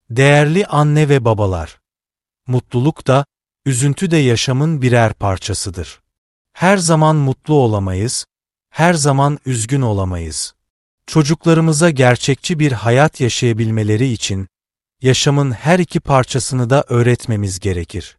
Değerli anne ve babalar, mutluluk da, üzüntü de yaşamın birer parçasıdır. Her zaman mutlu olamayız, her zaman üzgün olamayız. Çocuklarımıza gerçekçi bir hayat yaşayabilmeleri için, yaşamın her iki parçasını da öğretmemiz gerekir.